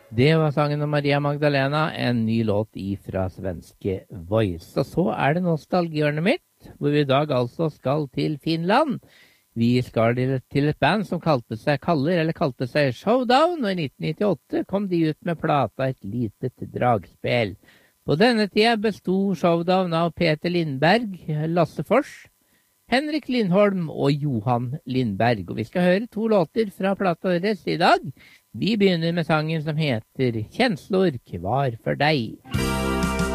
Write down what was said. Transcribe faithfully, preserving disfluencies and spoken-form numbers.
Det var sangen om Maria Magdalena, en ny låt ifra svenske Voice. Og så er det nostalgihjørnet mitt, hvor vi i dag altså skal til Finland. Vi skal til et band som kalte seg Kaller, eller kalte seg Showdown, og i nitten nittiåtte kom de ut med plata Et litet dragspel. På denne tida bestod Showdown av Peter Lindberg, Lasse Fors, Henrik Lindholm og Johan Lindberg. Og vi skal høre to låter fra plata deres i dag. Vi begynner med sangen som heter Kjenslor kvar for deg.